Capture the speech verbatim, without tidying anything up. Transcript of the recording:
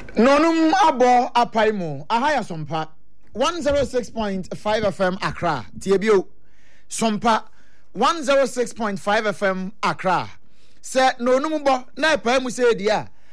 Nonum abo apaimo ahaya sompa one oh six point five F M Accra tiebio sompa one oh six point five F M Accra se nonum bo na epaimu se dia